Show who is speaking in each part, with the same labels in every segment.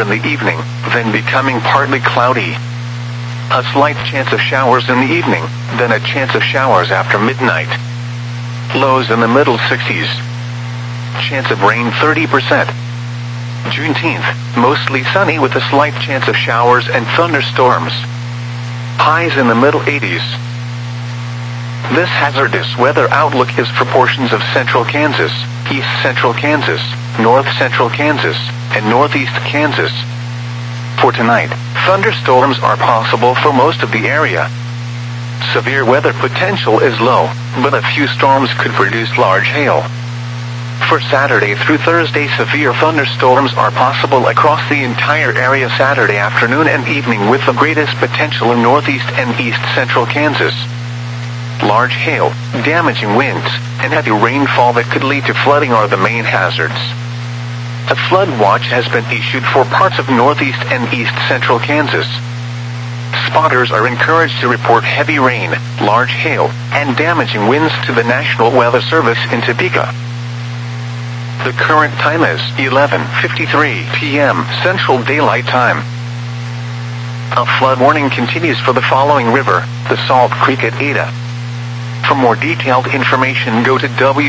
Speaker 1: in the evening, then becoming partly cloudy. A slight chance of showers in the evening, then a chance of showers after midnight. Lows in the middle 60s. Chance of rain 30%. Juneteenth, mostly sunny with a slight chance of showers and thunderstorms. Highs in the middle 80s. This hazardous weather outlook is for portions of central Kansas, east central Kansas, north central Kansas, and northeast Kansas. For tonight, thunderstorms are possible for most of the area. Severe weather potential is low, but a few storms could produce large hail. For Saturday through Thursday, severe thunderstorms are possible across the entire area Saturday afternoon and evening, with the greatest potential in northeast and east central Kansas. Large hail, damaging winds, and heavy rainfall that could lead to flooding are the main hazards. A flood watch has been issued for parts of northeast and east central Kansas. Spotters are encouraged to report heavy rain, large hail, and damaging winds to the National Weather Service in Topeka. The current time is 11:53 p.m. Central Daylight Time. A flood warning continues for the following river, the Salt Creek at Ada. For more detailed information, go to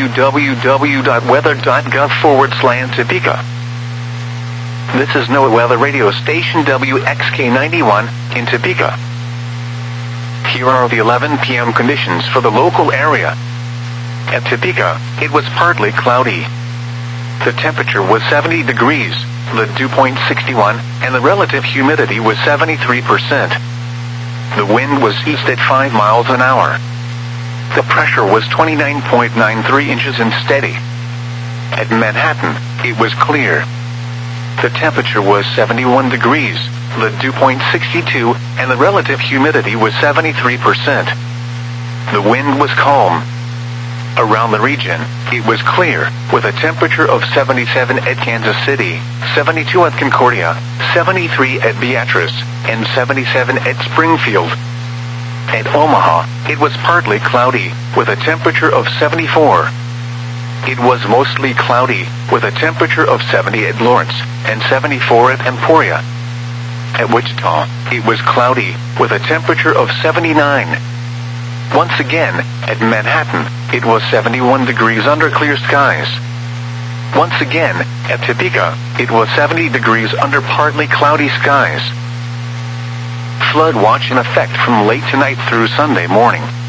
Speaker 1: www.weather.gov/Topeka. This is NOAA Weather Radio Station WXK91 in Topeka. Here are the 11 p.m. conditions for the local area. At Topeka, it was partly cloudy. The temperature was 70 degrees, the dew point 61, and the relative humidity was 73%. The wind was east at 5 miles an hour. The pressure was 29.93 inches and steady. At Manhattan, it was clear. The temperature was 71 degrees, the dew point 62, and the relative humidity was 73%. The wind was calm. Around the region, it was clear, with a temperature of 77 at Kansas City, 72 at Concordia, 73 at Beatrice, and 77 at Springfield. At Omaha, it was partly cloudy, with a temperature of 74. It was mostly cloudy, with a temperature of 70 at Lawrence, and 74 at Emporia. At Wichita, it was cloudy, with a temperature of 79. Once again, at Manhattan, it was 71 degrees under clear skies. Once again, at Topeka, it was 70 degrees under partly cloudy skies. Flood watch in effect from late tonight through Sunday morning.